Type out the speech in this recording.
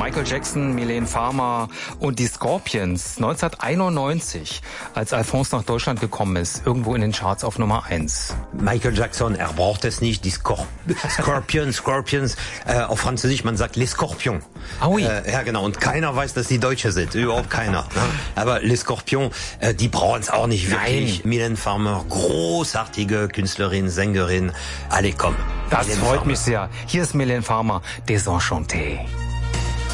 Michael Jackson, Mylène Farmer und die Scorpions 1991, als Alphonse nach Deutschland gekommen ist, irgendwo in den Charts auf Nummer 1. Michael Jackson, er braucht es nicht, die Scorpions, auf Französisch, man sagt les Scorpions. Ah oui. Ja genau, und keiner weiß, dass die Deutsche sind, überhaupt keiner. Ne? Aber les Scorpions, die brauchen es auch nicht wirklich. Mylène Farmer, großartige Künstlerin, Sängerin, alle komm. Das freut mich sehr. Hier ist Mylène Farmer, Désenchanté.